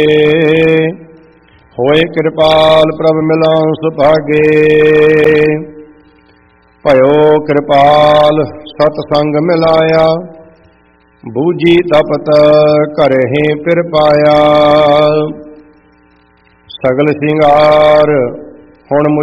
ਹੋਏ ਕਿਰਪਾਲ ਪ੍ਰਭ ਮਿਲਾਂ ਸੁਭਾਗੇ। ਭਇਓ ਕਿਰਪਾਲ ਸਤ ਸੰਗ ਮਿਲਾਇਆ, ਬੂਝੀ ਤਪਤ ਘਰਹਿ ਫਿਰ ਪਾਇਆ। ਸਗਲ ਸਿੰਗਾਰ ਹੁਣ